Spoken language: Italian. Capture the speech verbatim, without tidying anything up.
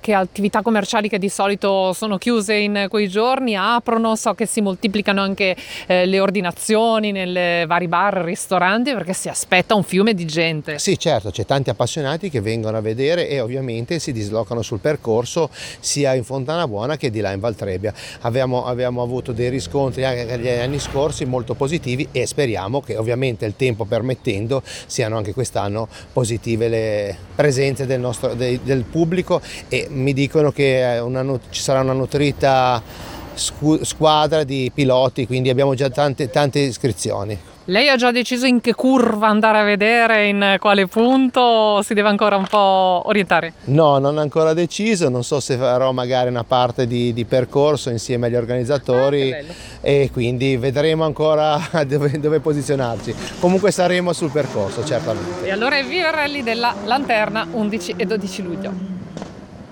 anche attività commerciali che di solito sono chiuse in quei giorni aprono, so che si moltiplicano anche eh, le ordinazioni nelle vari bar, ristoranti, perché si aspetta un fiume di gente. Sì, certo, c'è tanti appassionati che vengono a vedere e ovviamente si dislocano sul percorso sia in Fontana Buona che di là in Valtrebbia. Abbiamo, abbiamo avuto dei riscontri anche negli anni scorsi molto positivi e speriamo che ovviamente il tempo permettendo siano anche quest'anno positive le presenze del, nostro, del, del pubblico, e mi dicono che una, ci sarà una nutrita squadra di piloti, quindi abbiamo già tante, tante iscrizioni. Lei ha già deciso in che curva andare a vedere, in quale punto, o si deve ancora un po' orientare? No, non ho ancora deciso, non so se farò magari una parte di, di percorso insieme agli organizzatori, ah, e quindi vedremo ancora dove, dove posizionarci. Comunque saremo sul percorso, certamente. E allora evviva il rally della Lanterna undici e dodici luglio.